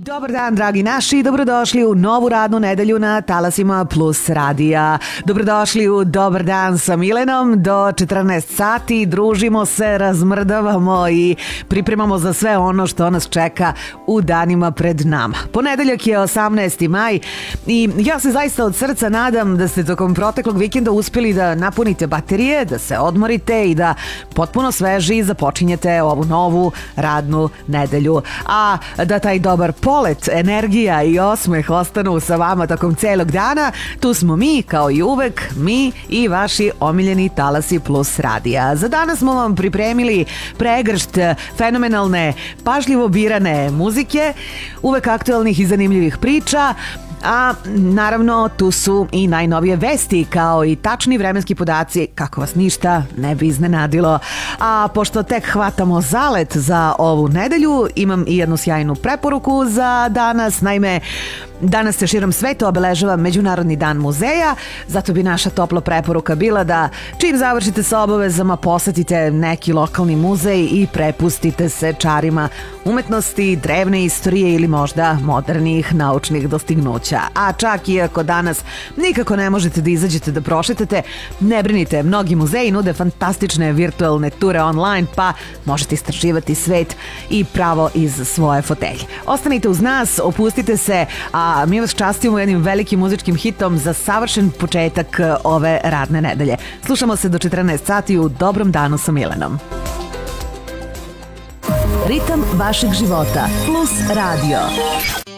Dobar dan, dragi naši, dobrodošli u novu radnu nedelju na talasima Plus radija. Dobrodošli u Dobar dan sa Milenom. Do 14 sati družimo se, razmrdavamo i pripremamo za sve ono što nas čeka u danima pred nama. Ponedeljak je 18. maj i ja se zaista od srca nadam da ste tokom proteklog vikenda uspjeli da napunite baterije, da se odmorite i da potpuno sveži započinjete ovu novu radnu nedelju. A da taj dobar polet, energija i osmeh ostanu sa vama tokom celog dana, tu smo mi, kao i uvek, mi i vaši omiljeni talasi Plus radija. Za danas smo vam pripremili pregršt fenomenalne, pažljivo birane muzike, uvek aktualnih i zanimljivih priča, a naravno tu su i najnovije vesti kao i tačni vremenski podaci kako vas ništa ne bi iznenadilo. A pošto tek hvatamo zalet za ovu nedelju, imam i jednu sjajnu preporuku za danas. Naime, danas se širom sveta obeležava Međunarodni dan muzeja, zato bi naša topla preporuka bila da čim završite sa obavezama posetite neki lokalni muzej i prepustite se čarima umetnosti, drevne istorije ili možda modernih naučnih dostignuća. A čak i ako danas nikako ne možete da izađete da prošetate, ne brinite, mnogi muzeji nude fantastične virtualne ture online, pa možete istraživati svet i pravo iz svoje fotelje. Ostanite uz nas, opustite se, a mi vas častimo jednim velikim muzičkim hitom za savršen početak ove radne nedelje. Slušamo se do 14 sati u Dobrom danu sa Milenom. Ritam vašeg života Plus radio.